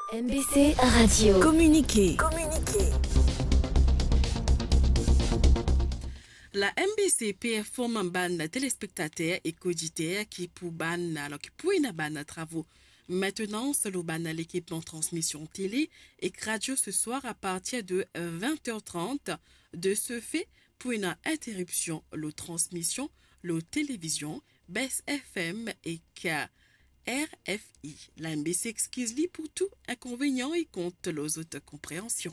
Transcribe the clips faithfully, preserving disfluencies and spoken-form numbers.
M B C Radio. Communiquer. Communiquer. La M B C P forme un ban téléspectateurs et coditaires qui pour ban alors qui pour une ban travaux. Maintenant, selon ban l'équipement transmission télé et radio ce soir à partir de vingt heures trente. De ce fait, pour une interruption, la transmission, la télévision, B S F M et K. R F I. La M B C excuse pour tout inconvénient et compte les autres compréhensions.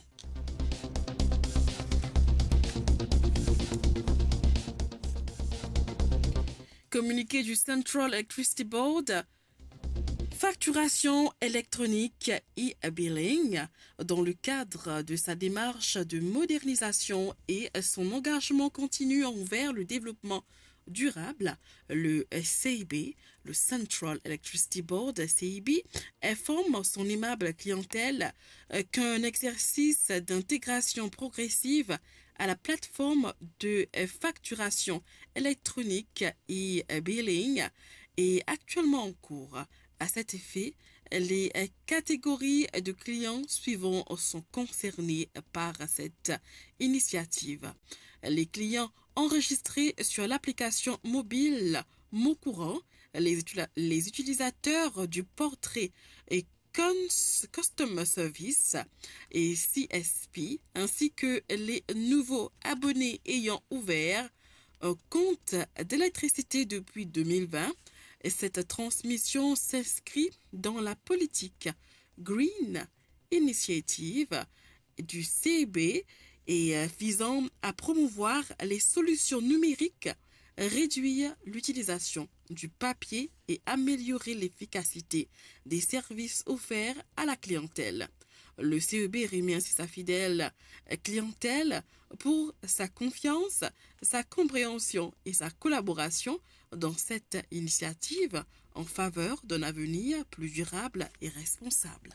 Communiqué du Central Electricity Board, facturation électronique e-billing dans le cadre de sa démarche de modernisation et son engagement continu envers le développement durable, le C I B, le Central Electricity Board, C I B, informe son aimable clientèle qu'un exercice d'intégration progressive à la plateforme de facturation électronique et billing est actuellement en cours. À cet effet, les catégories de clients suivants sont concernées par cette initiative. Les clients enregistrés sur l'application mobile Mon Courant, les, util- les utilisateurs du portrait et Customer Service et C S P, ainsi que les nouveaux abonnés ayant ouvert un compte d'électricité depuis deux mille vingt. Et cette transmission s'inscrit dans la politique Green Initiative du C I B et visant à promouvoir les solutions numériques, réduire l'utilisation du papier et améliorer l'efficacité des services offerts à la clientèle. Le C E B remercie sa fidèle clientèle pour sa confiance, sa compréhension et sa collaboration dans cette initiative en faveur d'un avenir plus durable et responsable.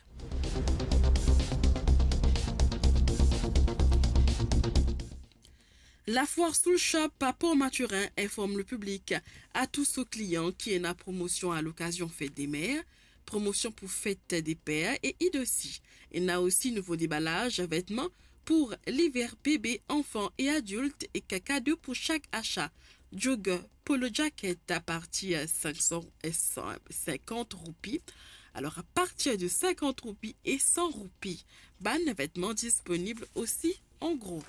La foire Soul Shop à Port-Maturin informe le public à tous ses clients qui est une promotion à l'occasion Fête des Mères, promotion pour Fête des Pères et I D aussi. Il y a aussi nouveau déballage vêtements pour l'hiver bébé, enfants et adultes et cadeau pour chaque achat. Jog polo jacket à partir de cinq cent cinquante roupies. Alors à partir de cinquante roupies et cent roupies, ban vêtements disponibles aussi en gros.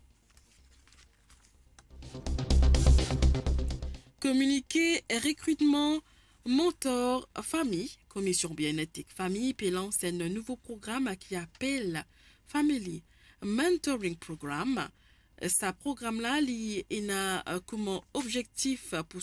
Communiqué recrutement mentor famille, commission bien-être et famille, puis lance un nouveau programme qui appelle Family Mentoring Programme. Ce programme-là, il a comme objectif pour